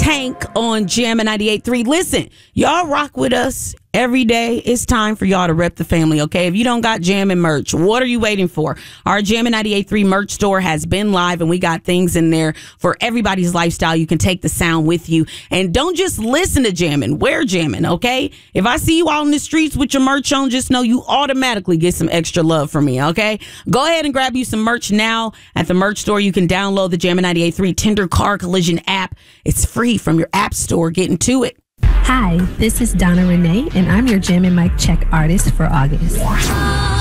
Tank on Jammin' 98.3. Listen, y'all rock with us every day. It's time for y'all to rep the family, okay? If you don't got Jammin' merch, what are you waiting for? Our Jammin' 98.3 merch store has been live, and we got things in there for everybody's lifestyle. You can take the sound with you. And don't just listen to Jammin', wear Jammin', okay? If I see you out in the streets with your merch on, just know you automatically get some extra love from me, okay? Go ahead and grab you some merch now at the merch store. You can download the Jammin' 98.3 Tender Car Collision app. It's free from your app store. Get into it. Hi, this is Donna Renee, and I'm your Jammin' Mic Check artist for August.